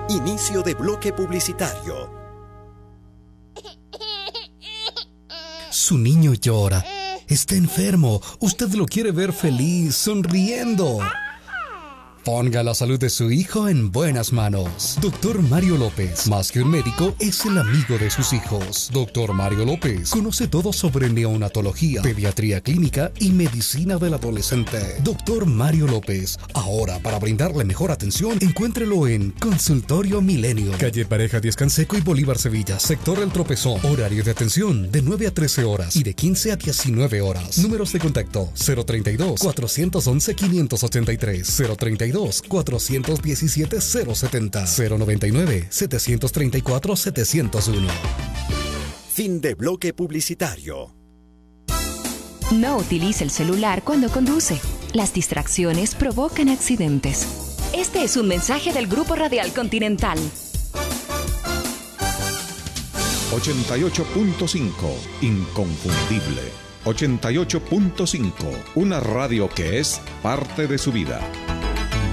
Inicio de bloque publicitario. Su niño llora. Está enfermo. Usted lo quiere ver feliz, sonriendo. Ponga la salud de su hijo en buenas manos. Doctor Mario López, más que un médico, es el amigo de sus hijos. Doctor Mario López conoce todo sobre neonatología, pediatría clínica y medicina del adolescente. Doctor Mario López, ahora para brindarle mejor atención, encuéntrelo en Consultorio Milenio, calle Pareja Díaz Canseco y Bolívar Sevilla, sector El Tropezón. Horario de atención de 9 a 13 horas y de 15 a 19 horas. Números de contacto 032-411-583, 032-417-070, 099-734-701. Fin de bloque publicitario. No utilice el celular cuando conduce. Las distracciones provocan accidentes. Este es un mensaje del Grupo Radial Continental. 88.5, inconfundible. 88.5, una radio que es parte de su vida.